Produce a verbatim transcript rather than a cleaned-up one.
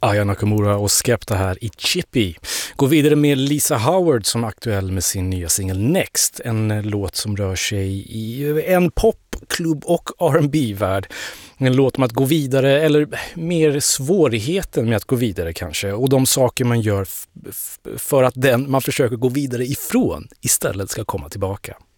Aya Nakamura och Skepta här i Chippy. Går vidare med Lisa Howard som är aktuell med sin nya singel Next. En låt som rör sig i en pop, klubb och R and B-värld. En låt om att gå vidare, eller mer svårigheten med att gå vidare kanske. Och de saker man gör f- f- för att den man försöker gå vidare ifrån istället ska komma tillbaka.